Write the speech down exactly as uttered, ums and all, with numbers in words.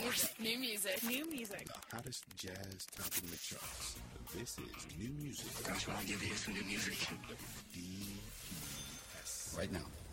music. New music. New music. The hottest jazz topping the charts. This is new music. That's why I give you some new music. D E S. Right now.